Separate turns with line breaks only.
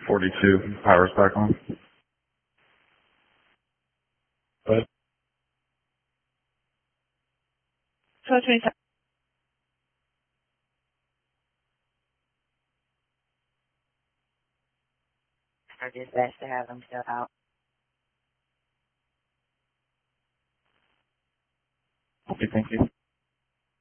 42. Power's back on. But
1227.
Or just best to have them still out.
okay, thank you.